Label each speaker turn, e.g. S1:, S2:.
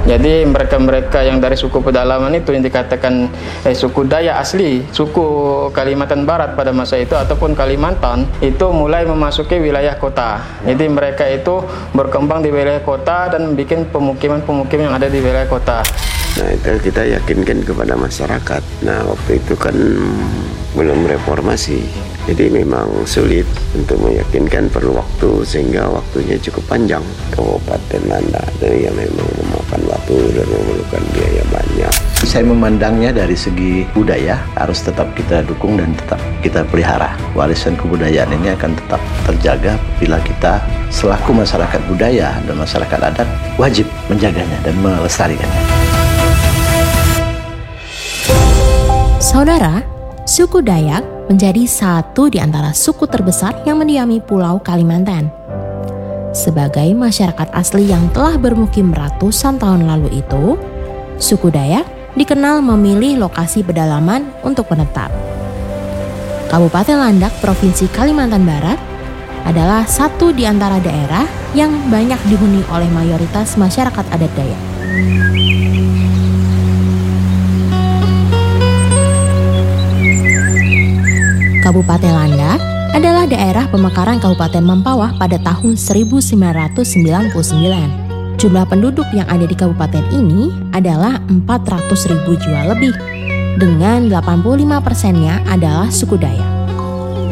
S1: Jadi mereka-mereka yang dari suku pedalaman itu yang dikatakan suku Dayak asli, suku Kalimantan Barat pada masa itu ataupun Kalimantan itu mulai memasuki wilayah kota. Jadi mereka itu berkembang di wilayah kota dan bikin pemukiman-pemukiman yang ada di wilayah kota.
S2: Nah, itu kita yakinkan kepada masyarakat. Nah, waktu itu kan belum reformasi, jadi memang sulit untuk meyakinkan, perlu waktu, sehingga waktunya cukup panjang. Kabupaten Landak itu yang memang memakan waktu dan memerlukan biaya banyak.
S3: Saya memandangnya dari segi budaya harus tetap kita dukung dan tetap kita pelihara. Warisan kebudayaan ini akan tetap terjaga bila kita selaku masyarakat budaya dan masyarakat adat wajib menjaganya dan melestarikannya.
S4: Saudara, suku Dayak menjadi satu di antara suku terbesar yang mendiami Pulau Kalimantan. Sebagai masyarakat asli yang telah bermukim ratusan tahun lalu itu, suku Dayak dikenal memilih lokasi pedalaman untuk menetap. Kabupaten Landak, Provinsi Kalimantan Barat adalah satu di antara daerah yang banyak dihuni oleh mayoritas masyarakat adat Dayak. Kabupaten Landak adalah daerah pemekaran Kabupaten Mempawah pada tahun 1999. Jumlah penduduk yang ada di kabupaten ini adalah 400.000 jiwa lebih, dengan 85%-nya adalah suku Dayak.